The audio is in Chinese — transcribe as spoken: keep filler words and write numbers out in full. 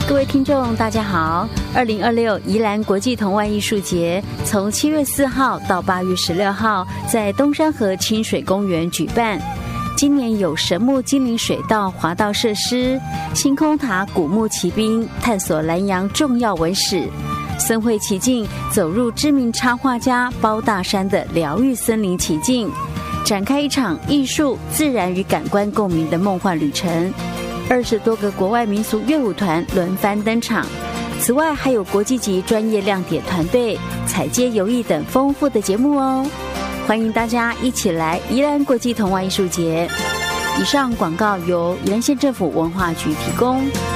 各位听众大家好，二零二六宜兰国际童玩艺术节从七月四号到八月十六号在东山河清水公园举办。今年有神木精灵水道滑道设施、星空塔古木骑兵探索南洋重要文史，森会奇境走入知名插画家包大山的疗愈森林奇境，展开一场艺术、自然与感官共鸣的梦幻旅程。二十多个国外民俗乐舞团轮番登场，此外还有国际级专业亮点团队、踩街游艺等丰富的节目哦。欢迎大家一起来宜兰国际童玩艺术节。以上广告由宜兰县政府文化局提供。